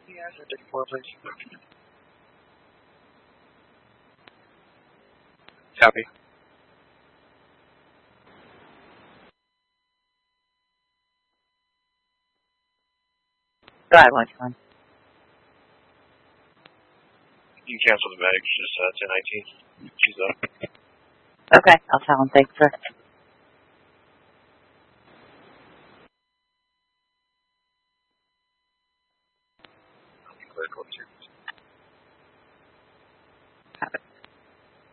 Yeah, 54, please. Copy. Go ahead, which one? You can cancel the medics, just 1019. She's up. Okay, I'll tell him. Thanks, sir. Clear code 2. Have it.